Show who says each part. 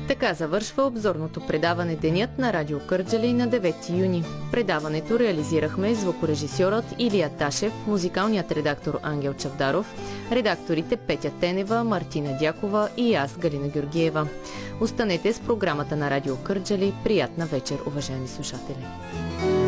Speaker 1: Така завършва обзорното предаване Денят на Радио Кърджали на 9 юни. Предаването реализирахме звукорежисьорът Илия Ташев, музикалният редактор Ангел Чавдаров, редакторите Петя Тенева, Мартина Дякова и аз, Галина Георгиева. Останете с програмата на Радио Кърджали. Приятна вечер, уважаеми слушатели!